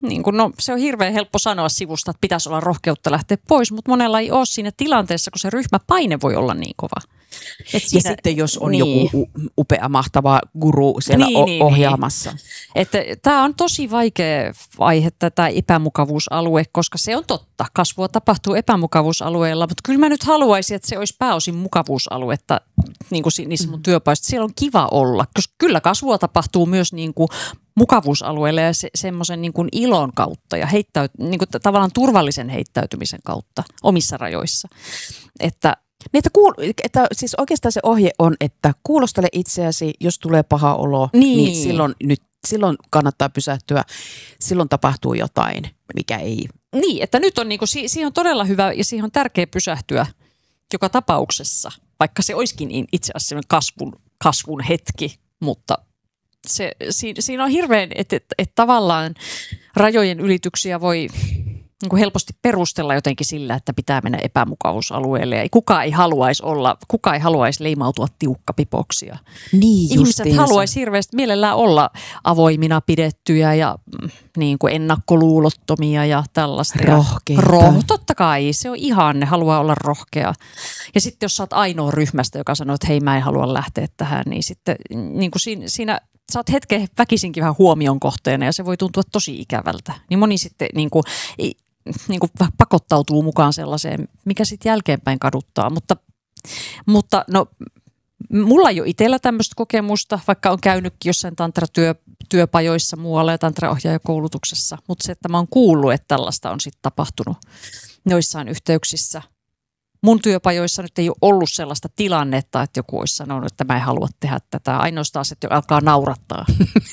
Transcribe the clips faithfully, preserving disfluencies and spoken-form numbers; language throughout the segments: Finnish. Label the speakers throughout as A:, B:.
A: Niin kun, no, se on hirveän helppo sanoa sivusta, että pitäisi olla rohkeutta lähteä pois, mutta monella ei ole siinä tilanteessa, kun se ryhmäpaine voi olla niin kova.
B: Et siinä, ja sitten jos on niin. joku upea, mahtava guru siellä niin, o- niin, ohjaamassa. Niin.
A: Että tämä on tosi vaikea aihe, tämä epämukavuusalue, koska se on totta. Kasvua tapahtuu epämukavuusalueella, mutta kyllä mä nyt haluaisin, että se olisi pääosin mukavuusaluetta niin kuin niissä mun työpaikoissa. Siellä on kiva olla, koska kyllä kasvua tapahtuu myös niin kuin mukavuusalueelle ja se, semmoisen niin kuin ilon kautta ja heittäyt, niin kuin tavallaan turvallisen heittäytymisen kautta omissa rajoissa. Että
B: Niin, että, kuul- että siis oikeastaan se ohje on, että kuulostele itseäsi, jos tulee paha olo, niin, niin silloin, nyt, silloin kannattaa pysähtyä, silloin tapahtuu jotain, mikä ei.
A: Niin, että nyt on, niinku, si- siihen on todella hyvä ja siihen on tärkeää pysähtyä joka tapauksessa, vaikka se olisikin itse asiassa kasvun, kasvun hetki, mutta se, si- siinä on hirveän, että et, et tavallaan rajojen ylityksiä voi niin kuin helposti perustella jotenkin sillä, että pitää mennä epämukavuusalueelle ja kukaan ei haluaisi olla, kukaan ei haluaisi leimautua tiukkapipoksia.
B: Niin,
A: ihmiset haluaisi hirveästi mielellään olla avoimina pidettyjä ja niin kuin ennakkoluulottomia ja tällaista.
B: Rohkeita.
A: Roh, totta kai, se on ihan, ne haluaa olla rohkea. Ja sitten jos sä oot ainoa ryhmästä, joka sanoo, että hei mä en halua lähteä tähän, niin sitten niin kuin siinä, siinä sä oot hetken väkisinkin vähän huomion kohteena ja se voi tuntua tosi ikävältä. Niin moni sitten niin kuin, niin kuin pakottautuu mukaan sellaiseen, mikä sitten jälkeenpäin kaduttaa. Mutta, mutta no, mulla ei ole itsellä tämmöistä kokemusta, vaikka on käynytkin jossain tantratyöpajoissa muualla ja tantraohjaajakoulutuksessa. Mutta se, että mä oon kuullut, että tällaista on sitten tapahtunut joissain yhteyksissä. Mun työpajoissa nyt ei ole ollut sellaista tilannetta, että joku olisi sanonut, että mä en halua tehdä tätä. Ainoastaan se, että alkaa naurattaa.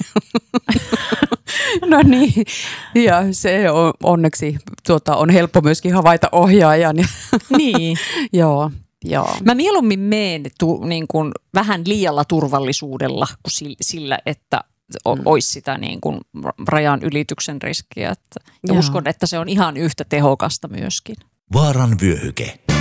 B: No niin, ja se on onneksi tuota, on helppo myöskin havaita ohjaajan.
A: Niin.
B: Joo, joo.
A: Mä mieluummin meen tu, niin kuin vähän liialla turvallisuudella kuin sillä, että mm. olisi sitä niin kuin rajan ylityksen riskiä. Että, ja uskon, että se on ihan yhtä tehokasta myöskin.
C: Vaaran vyöhyke.